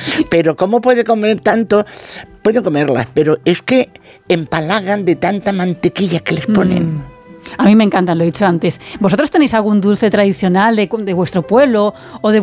Pero ¿cómo puede comer tanto? Puedo comerlas, pero es que empalagan de tanta mantequilla que les ponen. A mí me encantan, lo he dicho antes. ¿Vosotros tenéis algún dulce tradicional de vuestro pueblo o de